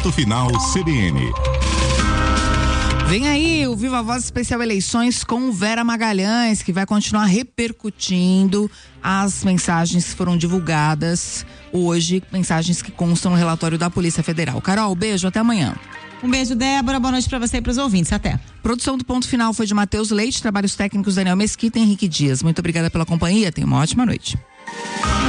Ponto Final CBN. Vem aí o Viva Voz Especial Eleições com Vera Magalhães, que vai continuar repercutindo as mensagens que foram divulgadas hoje, mensagens que constam no relatório da Polícia Federal. Carol, beijo, até amanhã. Um beijo, Débora, boa noite pra você e pros ouvintes, até. Produção do Ponto Final foi de Matheus Leite, trabalhos técnicos Daniel Mesquita e Henrique Dias. Muito obrigada pela companhia, tenha uma ótima noite.